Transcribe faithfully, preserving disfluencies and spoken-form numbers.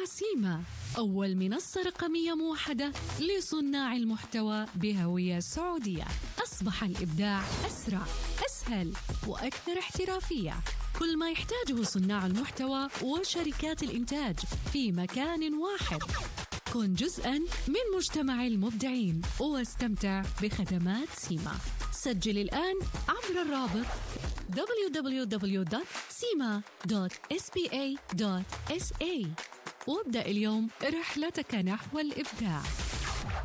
سيما، أول منصة رقمية موحدة لصناع المحتوى بهوية سعودية. أصبح الإبداع أسرع، أسهل، وأكثر احترافية. كل ما يحتاجه صناع المحتوى وشركات الإنتاج في مكان واحد. كن جزءاً من مجتمع المبدعين واستمتع بخدمات سيما. سجل الآن عبر الرابط دبليو دبليو دبليو دوت سيما دوت إس بي إيه دوت إس إيه وابدأ اليوم رحلتك نحو الإبداع.